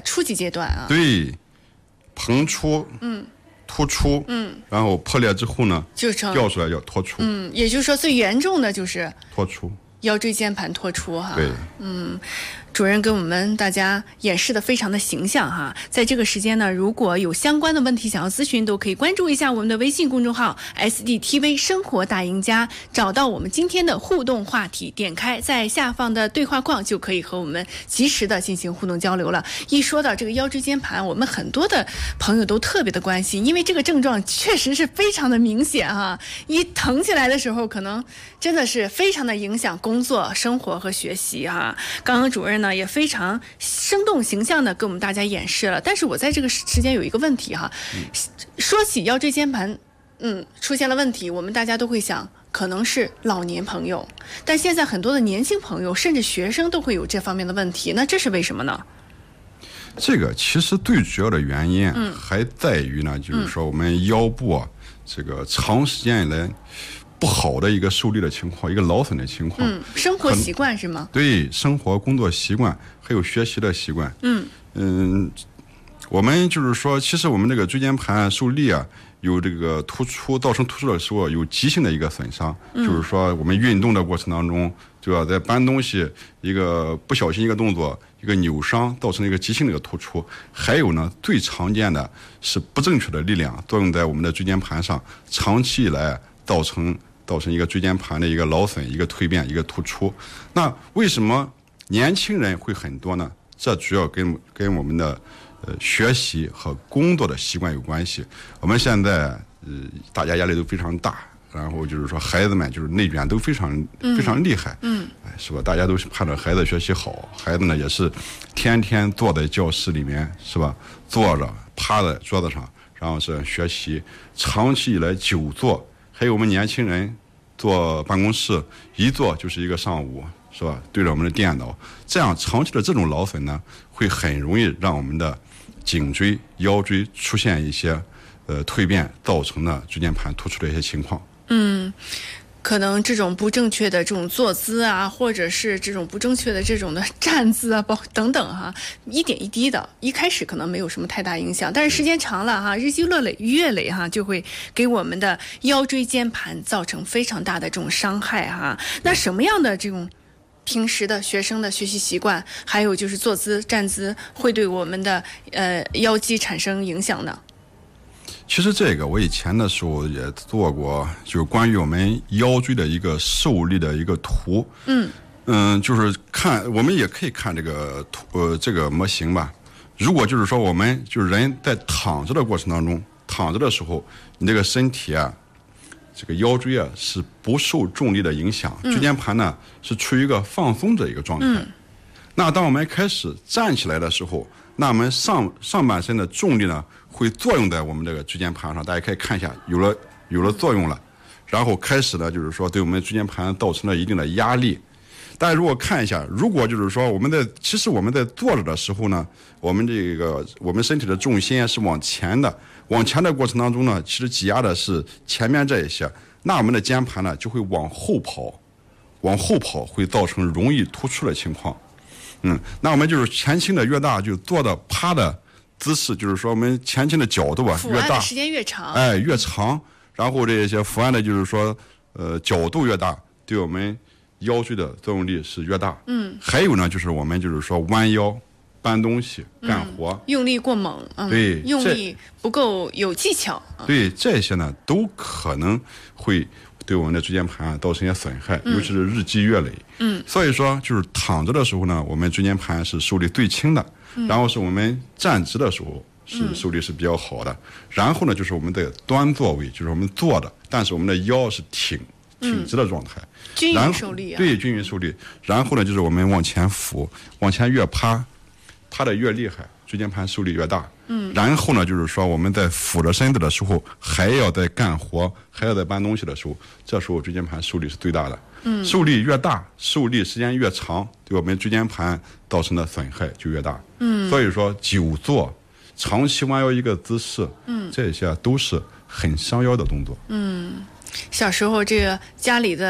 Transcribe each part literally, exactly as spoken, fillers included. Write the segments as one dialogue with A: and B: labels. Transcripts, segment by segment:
A: 初级阶段啊。
B: 对，膨出，
A: 嗯，
B: 突出，
A: 嗯，
B: 然后破裂之后呢，
A: 就成
B: 掉出来叫脱出，
A: 嗯，也就是说最严重的就是
B: 脱出，
A: 腰椎间盘脱出哈。
B: 对，
A: 嗯。主任给我们大家演示的非常的形象哈，在这个时间呢，如果有相关的问题想要咨询，都可以关注一下我们的微信公众号 S D T V 生活大赢家，找到我们今天的互动话题，点开在下方的对话框就可以和我们及时的进行互动交流了。一说到这个腰椎间盘，我们很多的朋友都特别的关心，因为这个症状确实是非常的明显哈，一疼起来的时候，可能真的是非常的影响工作、生活和学习哈。刚刚主任呢也非常生动形象的给我们大家演示了，但是我在这个时间有一个问题哈，嗯、说起腰椎间盘，嗯，出现了问题，我们大家都会想，可能是老年朋友，但现在很多的年轻朋友，甚至学生都会有这方面的问题，那这是为什么呢？
B: 这个其实最主要的原因还在于呢，嗯、就是说我们腰部啊，这个长时间以来不好的一个受力的情况，一个劳损的情况。
A: 嗯，生活习惯是吗？
B: 对，生活、工作习惯，还有学习的习惯。
A: 嗯
B: 嗯，我们就是说，其实我们这个椎间盘受力啊，有这个突出，造成突出的时候有急性的一个损伤，嗯、就是说我们运动的过程当中，对吧，在搬东西一个不小心一个动作，一个扭伤，造成一个急性的一个突出。还有呢，最常见的是不正确的力量作用在我们的椎间盘上，长期以来造成。造成一个椎间盘的一个劳损、一个蜕变、一个突出。那为什么年轻人会很多呢？这主要跟跟我们的呃学习和工作的习惯有关系。我们现在呃大家压力都非常大，然后就是说孩子们就是内卷都非常、嗯、非常厉害，嗯，哎，是吧？大家都是盼着孩子学习好，孩子呢也是天天坐在教室里面，是吧？坐着趴在桌子上，然后是学习，长期以来久坐。还有我们年轻人坐办公室一坐就是一个上午，是吧？对着我们的电脑，这样长期的这种劳损呢，会很容易让我们的颈椎、腰椎出现一些呃蜕变，造成的椎间盘突出的一些情况。
A: 嗯。可能这种不正确的这种坐姿啊，或者是这种不正确的这种的站姿啊，包等等哈，一点一滴的，一开始可能没有什么太大影响，但是时间长了哈，日积月累月累哈，就会给我们的腰椎间盘造成非常大的这种伤害哈。那什么样的这种平时的学生的学习习惯，还有就是坐姿站姿，会对我们的呃腰肌产生影响呢？
B: 其实这个我以前的时候也做过，就是关于我们腰椎的一个受力的一个图。嗯嗯，就是看我们也可以看这个图呃这个模型吧。如果就是说我们就是人在躺着的过程当中，躺着的时候，你这个身体啊，这个腰椎啊是不受重力的影响，椎间盘呢是处于一个放松的一个状态。嗯、那当我们开始站起来的时候，那我们上上半身的重力呢会作用在我们这个椎间盘上，大家可以看一下，有了有了作用了，然后开始呢就是说对我们椎间盘造成了一定的压力。大家如果看一下，如果就是说我们在其实我们在坐着的时候呢，我们这个我们身体的重心是往前的，往前的过程当中呢，其实挤压的是前面这一些，那我们的肩盘呢就会往后跑，往后跑会造成容易突出的情况。嗯，那我们就是前倾的越大，就坐的趴的姿势，就是说我们前倾的角度啊越大，
A: 时间越长，
B: 哎越长，然后这些伏案的就是说呃角度越大，对我们腰椎的作用力是越大。嗯，还有呢就是我们就是说弯腰搬东西干活、嗯、
A: 用力过猛、嗯、
B: 对，
A: 用力不够有技巧、
B: 嗯、对，这些呢都可能会对我们的椎间盘造成一些损害、嗯、尤其是日积月累。嗯，所以说就是躺着的时候呢，我们椎间盘是受力最轻的、嗯、然后是我们站直的时候是受力是比较好的、嗯、然后呢就是我们的端坐位，就是我们坐的，但是我们的腰是挺挺直的状态、嗯、
A: 均匀受力、啊、
B: 对，均匀受力。然后呢就是我们往前俯，往前越趴，趴的越厉害，椎间盘受力越大。嗯，然后呢就是说我们在俯着身子的时候，还要在干活，还要在搬东西的时候，这时候椎间盘受力是最大的。嗯，受力越大，受力时间越长，对我们椎间盘造成的损害就越大。嗯，所以说久坐、长期弯腰一个姿势，嗯，这些都是很伤腰的动作。
A: 嗯，小时候这个家里的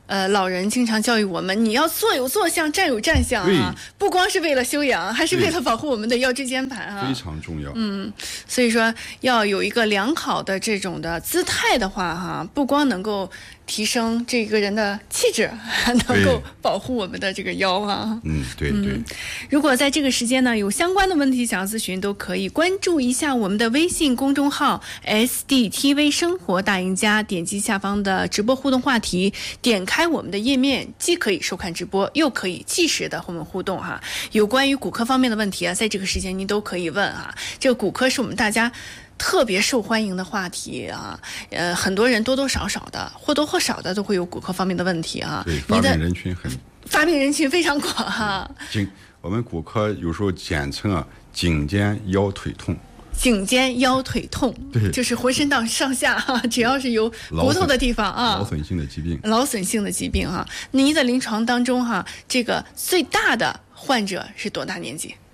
A: 呃，老人经常教育我们，你要坐有坐相，站有站相啊，不光是为了修养，还是为了保护我们的腰椎间盘啊，
B: 非常重要。
A: 嗯，所以说要有一个良好的这种的姿态的话，哈，不光能够提升这个人的气质，还能够保护我们的这个腰啊。
B: 嗯，对对、嗯。
A: 如果在这个时间呢有相关的问题想要咨询，都可以关注一下我们的微信公众号 S D T V 生活大赢家，点击下方的直播互动话题，点开我们的页面，既可以收看直播，又可以即时的和我们互动哈。有关于骨科方面的问题啊，在这个时间您都可以问啊。这个骨科是我们大家特别受欢迎的话题啊，呃，很多人多多少少的或多或少的都会有骨科方面的问题啊。
B: 对，发病人群很，
A: 发病人群非常广哈。
B: 颈，我们骨科有时候简称啊，颈肩腰腿痛。
A: 颈肩腰腿痛，
B: 对，
A: 就是浑身到上下哈，只要是有骨头的地方啊，
B: 劳损性的疾病，
A: 劳损性的疾病哈。您在临床当中哈，这个最大的患者是多大年纪？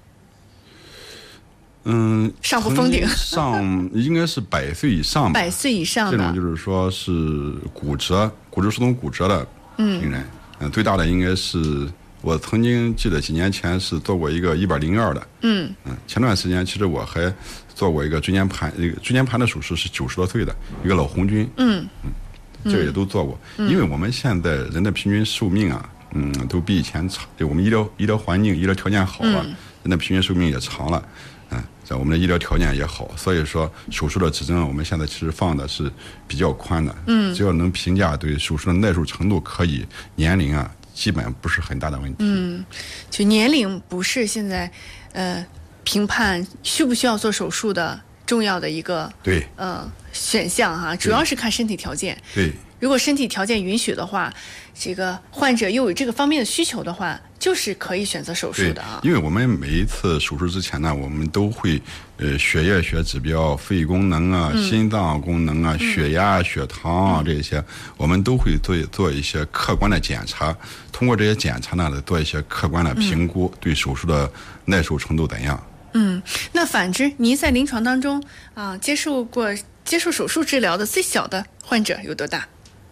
B: 嗯，
A: 上不封顶，
B: 上应该是百岁以上吧。
A: 百岁以上
B: 的这种就是说是骨折、骨质疏松骨折的病人，嗯，嗯最大的应该是我曾经记得几年前是做过一个一百零二的，嗯嗯，前段时间其实我还做过一个椎间盘，一个椎间盘的手术，是九十多岁的一个老红军，嗯嗯，这个也都做过，嗯，因为我们现在人的平均寿命啊，嗯，都比以前长，我们医疗医疗环境、医疗条件好了，嗯，人的平均寿命也长了。嗯，在我们的医疗条件也好，所以说手术的指针我们现在其实放的是比较宽的。嗯，只要能评价对手术的耐受程度可以，年龄啊基本不是很大的问题。
A: 嗯，就年龄不是现在呃评判需不需要做手术的重要的一个
B: 对
A: 呃选项哈，主要是看身体条件。
B: 对，
A: 如果身体条件允许的话，这个患者又有这个方面的需求的话，就是可以选择手术的啊。
B: 因为我们每一次手术之前呢，我们都会呃血液学指标、肺功能啊、嗯、心脏功能啊、血压、血糖啊、嗯、这些，我们都会做做一些客观的检查。通过这些检查呢，做一些客观的评估，嗯、对手术的耐受程度怎样。
A: 嗯，那反之，您在临床当中啊，接受过接受手术治疗的最小的患者有多大？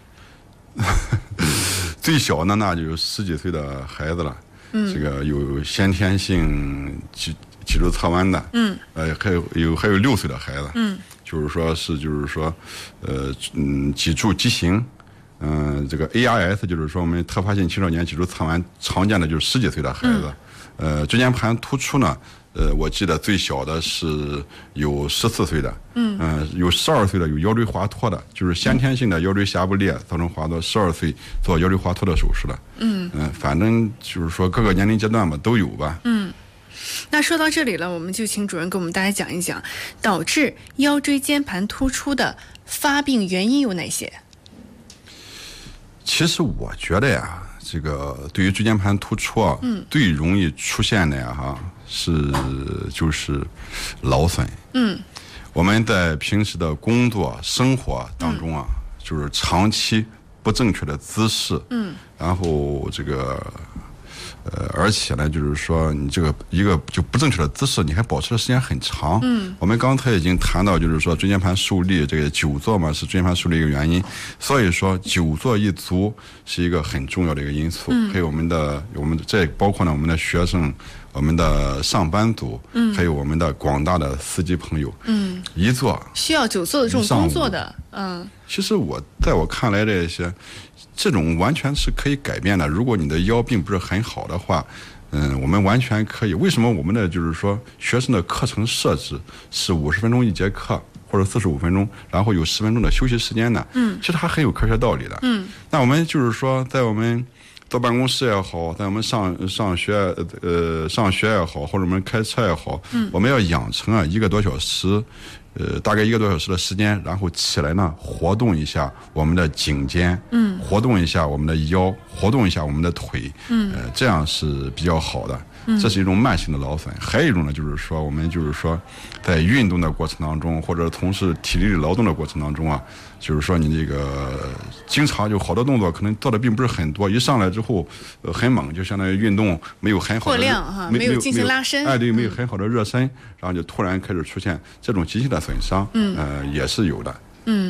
B: 最小的那就是十几岁的孩子了，嗯，这个有先天性脊脊柱侧弯的，嗯，呃，还有有还有六岁的孩子，嗯，就是说是就是说，呃，嗯，脊柱畸形，嗯、呃，这个 A R S 就是说我们特发性青少年脊柱侧弯常见的就是十几岁的孩子，嗯、呃，椎间盘突出呢。呃，我记得最小的是有十四岁的，嗯，呃、有十二岁的，有腰椎滑脱的，就是先天性的腰椎下部裂造成滑脱，十二岁做腰椎滑脱的手术了，嗯，嗯、呃，反正就是说各个年龄阶段吧都有吧，
A: 嗯。那说到这里了，我们就请主任给我们大家讲一讲，导致腰椎间盘突出的发病原因有哪些？
B: 其实我觉得呀，这个对于椎间盘突出啊，嗯，最容易出现的呀，哈。是就是劳损，嗯，我们在平时的工作生活当中啊，嗯、就是长期不正确的姿势，嗯，然后这个呃，而且呢，就是说你这个一个就不正确的姿势，你还保持的时间很长，嗯，我们刚才已经谈到，就是说椎间盘受力，这个久坐嘛是椎间盘受力一个原因，所以说久坐一族是一个很重要的一个因素，嗯，还有我们的我们这包括呢我们的学生。我们的上班族，嗯，还有我们的广大的司机朋友，嗯，一坐
A: 需要久坐的这种工作的，嗯，
B: 其实我在我看来，这些这种完全是可以改变的。如果你的腰并不是很好的话，嗯，我们完全可以。为什么我们的就是说学生的课程设置是五十分钟一节课，或者四十五分钟，然后有十分钟的休息时间呢？嗯，其实还很有科学道理的。嗯，那我们就是说，在我们坐办公室也好，在我们上上学呃上学也好，或者我们开车也好，嗯，我们要养成啊一个多小时，呃大概一个多小时的时间，然后起来呢活动一下我们的颈肩，嗯，活动一下我们的腰，活动一下我们的腿，嗯，呃这样是比较好的。这是一种慢性的劳损，还有一种呢，就是说我们就是说，在运动的过程当中，或者从事体力劳动的过程当中啊，就是说你这个经常就好多动作可能做的并不是很多，一上来之后、呃、很猛，就相当于运动没有很好的
A: 过量哈，没有进行拉伸，
B: 哎对，没有很好的热身，嗯、然后就突然开始出现这种机械的损伤，嗯，呃也是有的，
A: 嗯。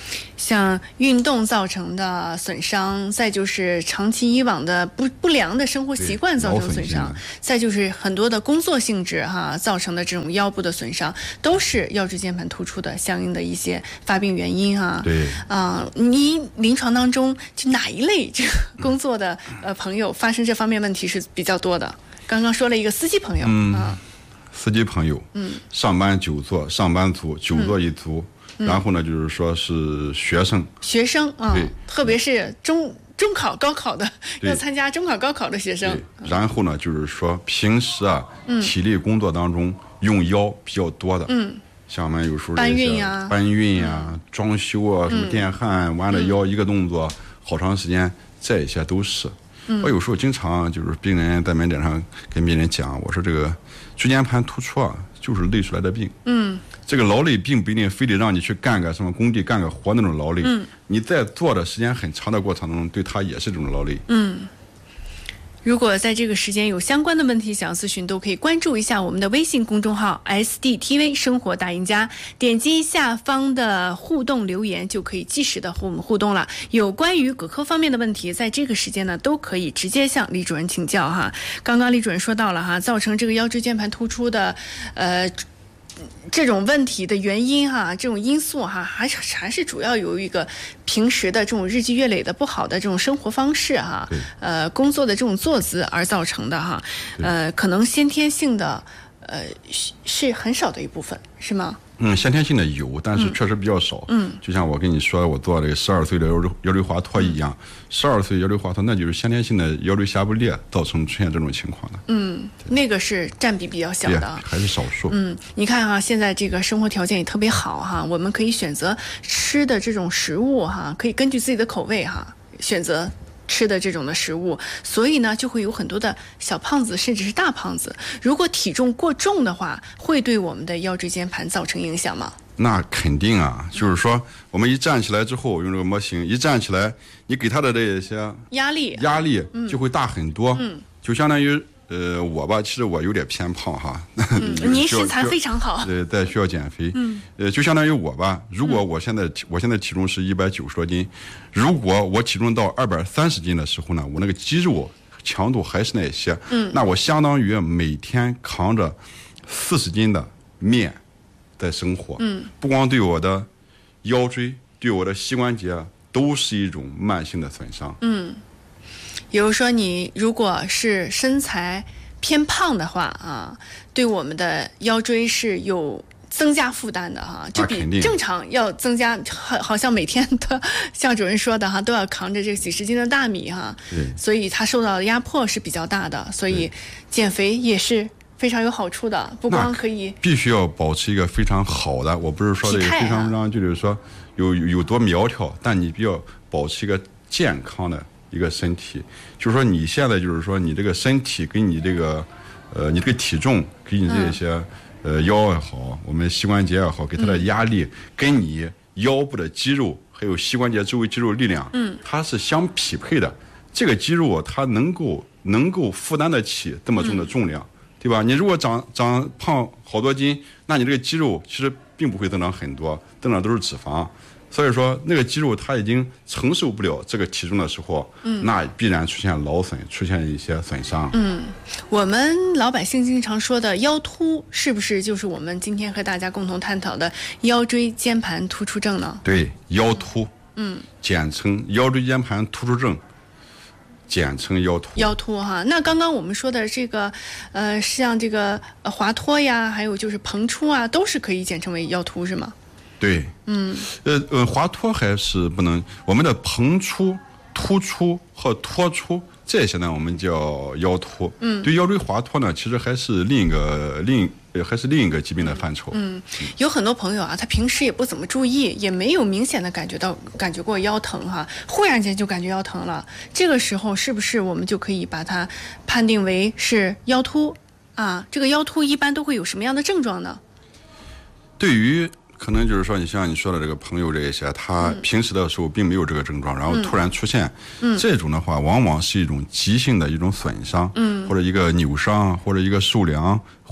A: 像运动造成的损伤，再就是长期以往的不不良的生活习惯造成损伤，再就是很多的工作性质哈造成的这种腰部的损伤，都是腰椎间盘突出的相应的一些发病原因啊。
B: 对
A: 啊、呃，你临床当中就哪一类这个工作的呃朋友发生这方面问题是比较多的？刚刚说了一个司机朋友，嗯，啊、
B: 司机朋友，嗯，上班久坐，上班族，久坐一族。嗯嗯、然后呢，就是说是学生，
A: 学生啊，
B: 对，
A: 特别是中中考、高考的，要参加中考、高考的学生。
B: 然后呢，就是说平时啊，嗯、体力工作当中用腰比较多的，嗯，像我们有时候
A: 搬运呀、
B: 搬运呀、嗯、装修啊，什么电焊，完了腰一个动作、嗯、好长时间，这一些都是。嗯、我有时候经常就是病人在门诊上跟病人讲，我说这个椎间盘突出啊，就是累出来的病。嗯。这个劳累并不一定非得让你去干个什么工地干个活那种劳累，嗯，你在做的时间很长的过程中，对他也是这种劳累。
A: 嗯，如果在这个时间有相关的问题想要咨询，都可以关注一下我们的微信公众号 S D T V 生活大赢家，点击下方的互动留言就可以及时的和我们互动了。有关于骨科方面的问题，在这个时间呢，都可以直接向李主任请教哈。刚刚李主任说到了哈，造成这个腰椎间盘突出的，呃。这种问题的原因哈，这种因素哈，还是还是主要由一个平时的这种日积月累的不好的这种生活方式哈，呃，工作的这种坐姿而造成的哈，呃，可能先天性的呃是很少的一部分，是吗？
B: 嗯，先天性的有，但是确实比较少。嗯，就像我跟你说，我做这个十二岁的腰椎腰椎滑脱一样，十二岁腰椎滑脱那就是先天性的腰椎下部裂造成出现这种情况的。
A: 嗯，那个是占比比较小的，
B: 还是少数。
A: 嗯，你看哈，现在这个生活条件也特别好哈，我们可以选择吃的这种食物哈，可以根据自己的口味哈选择吃的这种的食物，所以呢，就会有很多的小胖子，甚至是大胖子。如果体重过重的话，会对我们的腰椎间盘造成影响吗？
B: 那肯定啊，就是说，我们一站起来之后，用这个模型一站起来，你给他的这些
A: 压力
B: 压力就会大很多。嗯，就相当于呃我吧，其实我有点偏胖哈。
A: 嗯，您身材非常好。
B: 对，在需要减肥。嗯，呃，就相当于我吧，如果我现在我现在体重是一百九十多斤，如果我体重到二百三十斤的时候呢，我那个肌肉强度还是那些，嗯，那我相当于每天扛着四十斤的面在生活，嗯，不光对我的腰椎，对我的膝关节都是一种慢性的损伤。
A: 嗯，比如说你如果是身材偏胖的话啊，对我们的腰椎是有增加负担的哈，就比正常要增加，好好像每天都像主任说的哈，都要扛着这几十斤的大米哈，所以他受到的压迫是比较大的，所以减肥也是非常有好处的，不光可以
B: 必须要保持一个非常好的，我不是说这个非常非常就是说有有多苗条，但你必须要保持一个健康的一个身体，就是说你现在就是说你这个身体跟你这个呃你这个体重给你这些、嗯。呃，腰也好，我们膝关节也好，给它的压力、嗯、跟你腰部的肌肉还有膝关节周围肌肉力量，嗯，它是相匹配的。这个肌肉它能够能够负担得起这么重的重量，嗯、对吧？你如果长长胖好多斤，那你这个肌肉其实并不会增长很多，增长都是脂肪。所以说，那个肌肉它已经承受不了这个体重的时候，嗯，那必然出现劳损，出现一些损伤。
A: 嗯，我们老百姓经常说的腰突，是不是就是我们今天和大家共同探讨的腰椎间盘突出症呢？
B: 对，腰突，嗯，简称腰椎间盘突出症，简称腰突。
A: 腰突哈，那刚刚我们说的这个，呃，像这个滑脱呀，还有就是膨出啊，都是可以简称为腰突，是吗？
B: 对，嗯，呃呃，滑脱还是不能，我们的膨出、突出和脱出这些呢，我们叫腰突。嗯，对腰椎滑脱呢，其实还是另一个另还是另一个疾病的范畴。
A: 嗯，有很多朋友啊，他平时也不怎么注意，也没有明显的感觉到感觉过腰疼哈，忽然间就感觉腰疼了，这个时候是不是我们就可以把它判定为是腰突啊？这个腰突一般都会有什么样的症状呢？
B: 对于可能就是说，你像你说的这个朋友这一些，他平时的时候并没有这个症状，嗯、然后突然出现，嗯、这种的话，往往是一种急性的一种损伤，嗯、或者一个扭伤，或者一个受凉，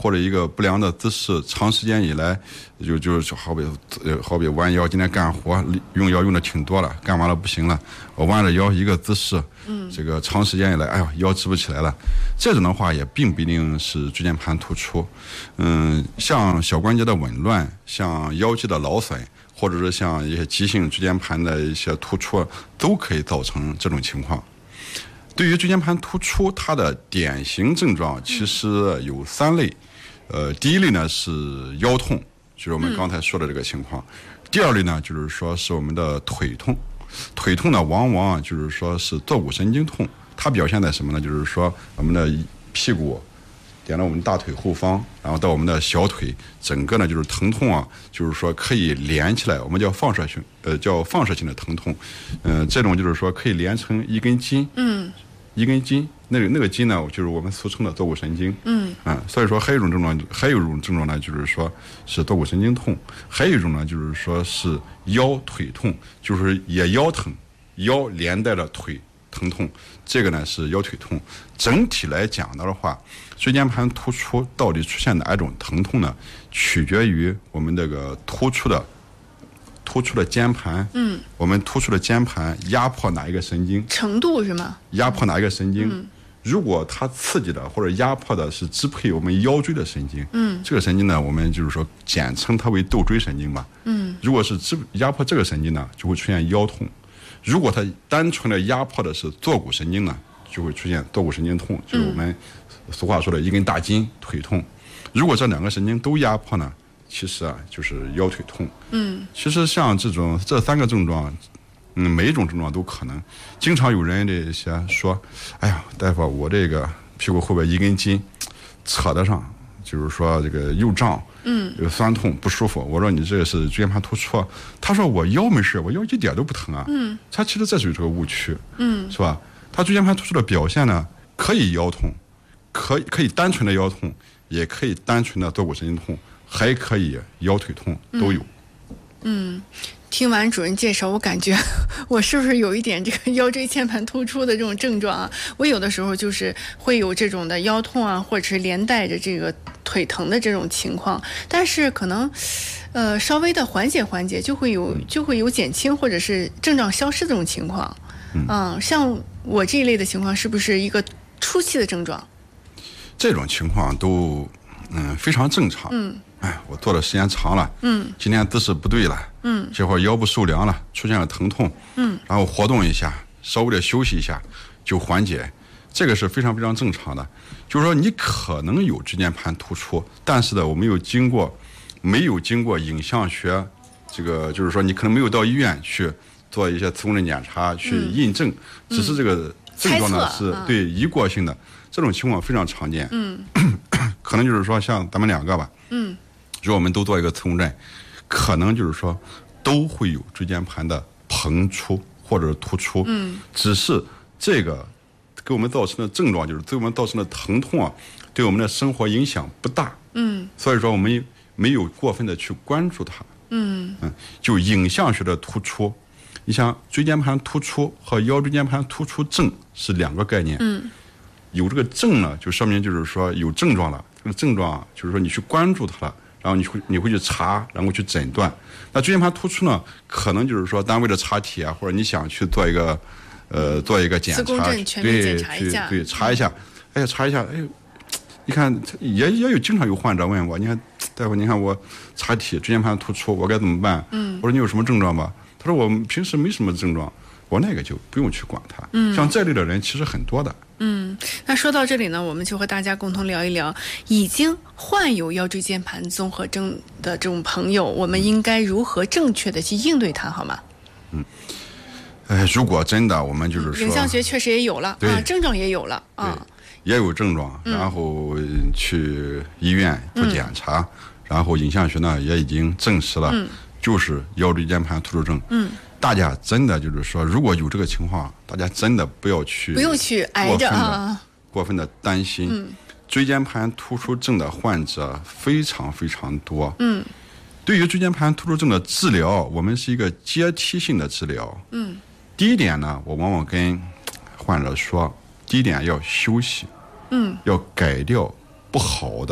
B: 或者一个不良的姿势，长时间以来，就就好比呃好比弯腰，今天干活用腰用的挺多了，干完了不行了，我弯着腰一个姿势，嗯，这个长时间以来，哎呦腰直不起来了，这种的话也并不一定是椎间盘突出，嗯，像小关节的紊乱，像腰肌的劳损，或者是像一些急性椎间盘的一些突出，都可以造成这种情况。对于椎间盘突出，它的典型症状其实有三类。呃，第一类呢是腰痛，就是我们刚才说的这个情况。嗯、第二类呢，就是说是我们的腿痛。腿痛呢，往往就是说是坐骨神经痛，它表现在什么呢？就是说我们的屁股点到我们大腿后方，然后到我们的小腿，整个呢就是疼痛啊，就是说可以连起来，我们叫放射性，呃，叫放射性的疼痛。嗯、呃，这种就是说可以连成一根筋。嗯。一根筋，那个那个筋呢，就是我们俗称的坐骨神经。嗯啊，所以说还有一种症状，还有一种症状呢，就是说是坐骨神经痛，还有一种呢，就是说是腰腿痛，就是也腰疼，腰连带着腿疼痛，这个呢是腰腿痛。整体来讲的话，椎间盘突出到底出现哪一种疼痛呢？取决于我们这个突出的。突出的肩盘，嗯，我们突出的肩盘压迫哪一个神经
A: 程度是吗？
B: 压迫哪一个神经？嗯、如果它刺激的或者压迫的是支配我们腰椎的神经，嗯，这个神经呢，我们就是说简称它为窦椎神经吧，嗯，如果是支压迫这个神经呢，就会出现腰痛；如果它单纯的压迫的是坐骨神经呢，就会出现坐骨神经痛，就是我们俗话说的一根大筋腿痛。如果这两个神经都压迫呢？其实啊，就是腰腿痛。嗯，其实像这种这三个症状，嗯，每一种症状都可能。经常有人这些说，哎呀，大夫，我这个屁股后边一根筋扯得上，就是说这个又胀，嗯，又酸痛不舒服。我说你这个是椎间盘突出。他说我腰没事，我腰一点都不疼啊。嗯，他其实这就是个误区。嗯，是吧？他椎间盘突出的表现呢，可以腰痛，可以可以单纯的腰痛，也可以单纯的坐骨神经痛。还可以腰腿痛都有。
A: 嗯，嗯，听完主任介绍，我感觉我是不是有一点这个腰椎间盘突出的这种症状啊？我有的时候就是会有这种的腰痛啊，或者是连带着这个腿疼的这种情况，但是可能呃稍微的缓解缓解，就会有就会有减轻或者是症状消失的这种情况。嗯，嗯，像我这一类的情况，是不是一个初期的症状？
B: 这种情况都嗯非常正常。嗯。哎，我坐的时间长了，嗯，今天姿势不对了，嗯，这会儿腰部受凉了，出现了疼痛，嗯，然后活动一下，稍微的休息一下，就缓解，这个是非常非常正常的。就是说，你可能有椎间盘突出，但是呢，我没有经过，没有经过影像学，这个就是说，你可能没有到医院去做一些磁共振检查去印证，嗯、只是这个症状呢是对一过性的，这种情况非常常见，嗯，可能就是说像咱们两个吧，嗯。如果我们都做一个磁共振，可能就是说都会有椎间盘的膨出或者突出，嗯，只是这个给我们造成的症状，就是对我们造成的疼痛啊，对我们的生活影响不大，嗯，所以说我们没有过分的去关注它，嗯嗯，就影像学的突出，你像椎间盘突出和腰椎间盘突出症是两个概念，嗯，有这个症呢，就说明就是说有症状了，这个症状啊，就是说你去关注它了。然后你会你会去查，然后去诊断。那椎间盘突出呢，可能就是说单位的查体啊，或者你想去做一个，呃，做一个检查，
A: 对，去
B: 对查一下，哎呀查一下，哎，你看也也有经常有患者问我，你看大夫，你看我查体椎间盘突出，我该怎么办？嗯，我说你有什么症状吧？他说我平时没什么症状。我那个就不用去管它，嗯，像这类的人其实很多的。
A: 嗯，那说到这里呢，我们就和大家共同聊一聊，已经患有腰椎间盘综合征的这种朋友，我们应该如何正确的去应对它，好吗？
B: 嗯，哎，如果真的我们就是说，
A: 影像学确实也有了啊，症状也有了啊，
B: 也有症状，然后去医院做检查，嗯、然后影像学呢也已经证实了，嗯、就是腰椎间盘突出症。嗯。大家真的就是说，如果有这个情况，大家真的不要去
A: 不用去挨着啊，
B: 过分的担心。嗯，椎间盘突出症的患者非常非常多。嗯，对于椎间盘突出症的治疗，我们是一个阶梯性的治疗。嗯，第一点呢，我往往跟患者说，第一点要休息。嗯，要改掉不好的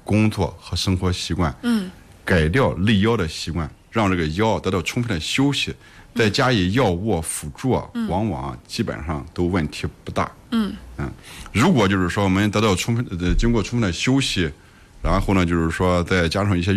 B: 工作和生活习惯，嗯，改掉累腰的习惯，让这个腰得到充分的休息，再加以药物辅助啊，嗯、往往基本上都问题不大。嗯嗯，如果就是说我们得到充分呃经过充分的休息，然后呢就是说再加上一些